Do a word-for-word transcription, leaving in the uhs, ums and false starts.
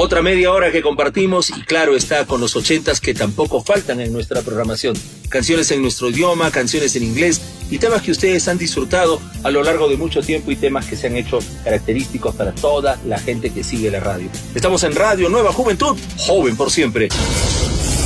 Otra media hora que compartimos y claro está con los ochentas que tampoco faltan en nuestra programación. Canciones en nuestro idioma, canciones en inglés y temas que ustedes han disfrutado a lo largo de mucho tiempo y temas que se han hecho característicos para toda la gente que sigue la radio. Estamos en Radio Nueva Juventud, joven por siempre.